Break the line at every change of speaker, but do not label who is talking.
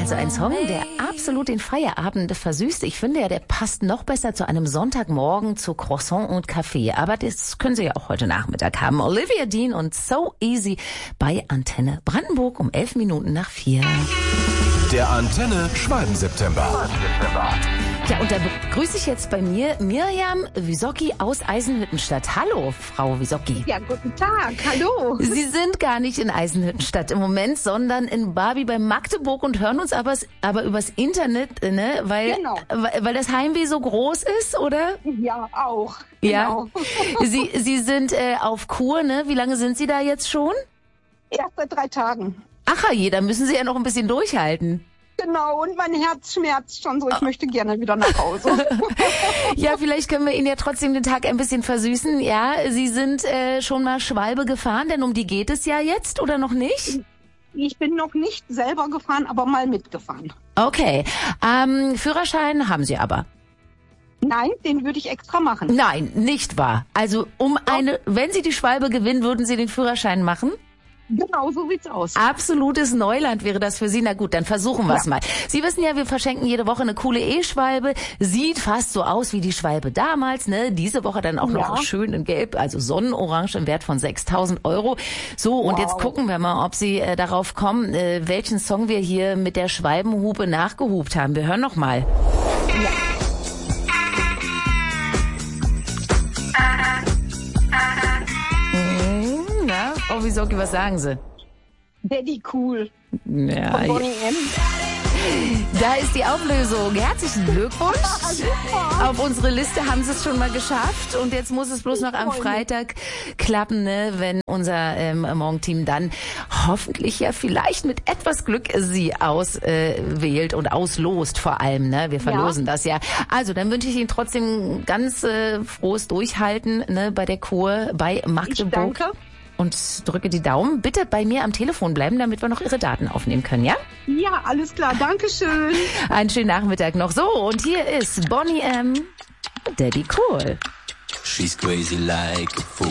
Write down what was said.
Also ein Song, der absolut den Feierabend versüßt. Ich finde ja, der passt noch besser zu einem Sonntagmorgen zu Croissant und Kaffee. Aber das können Sie ja auch heute Nachmittag haben. Olivia Dean und So Easy bei Antenne Brandenburg um 4:11.
Der Antenne Schwalben-September.
Ja, und da begrüße ich jetzt bei mir Mirjam Wysocki aus Eisenhüttenstadt. Hallo, Frau Wysocki.
Ja, guten Tag. Hallo.
Sie sind gar nicht in Eisenhüttenstadt im Moment, sondern in Barbie bei Magdeburg und hören uns aber übers Internet, ne? Weil das Heimweh so groß ist, oder?
Ja, auch.
Ja.
Genau.
Sie sind auf Kur, ne? Wie lange sind Sie da jetzt schon?
Erst seit 3 Tagen.
Ach je, da müssen Sie ja noch ein bisschen durchhalten.
Genau, und mein Herz schmerzt schon so. Ich möchte gerne wieder nach Hause.
Ja, vielleicht können wir Ihnen ja trotzdem den Tag ein bisschen versüßen. Ja, Sie sind schon mal Schwalbe gefahren, denn um die geht es ja jetzt, oder noch nicht?
Ich bin noch nicht selber gefahren, aber mal mitgefahren.
Okay. Führerschein haben Sie aber?
Nein, den würde ich extra machen.
Nein, nicht wahr. Also wenn Sie die Schwalbe gewinnen, würden Sie den Führerschein machen?
Genau, so sieht's aus.
Absolutes Neuland wäre das für Sie. Na gut, dann versuchen wir es mal. Sie wissen ja, wir verschenken jede Woche eine coole E-Schwalbe. Sieht fast so aus wie die Schwalbe damals, ne? Diese Woche dann auch noch schön in Gelb, also Sonnenorange im Wert von 6.000 €. So, und jetzt gucken wir mal, ob Sie darauf kommen, welchen Song wir hier mit der Schwalbenhupe nachgehupt haben. Wir hören noch mal.
Ja.
Frau Wysocki, was sagen Sie?
Daddy Cool.
Ja,
von Bonnie M.
Da ist die Auflösung. Herzlichen Glückwunsch. Auf unsere Liste haben Sie es schon mal geschafft. Und jetzt muss es bloß noch am Freitag klappen, ne, wenn unser Morgenteam dann hoffentlich ja vielleicht mit etwas Glück Sie auswählt und auslost vor allem. Ne? Wir verlosen das ja. Also, dann wünsche ich Ihnen trotzdem ganz frohes Durchhalten, ne, bei der Kur bei Magdeburg.
Ich danke.
Und drücke die Daumen. Bitte bei mir am Telefon bleiben, damit wir noch Ihre Daten aufnehmen können, ja?
Ja, alles klar. Dankeschön.
Einen schönen Nachmittag noch. So, und hier ist Bonnie M. Daddy Cool.
She's crazy like a fool.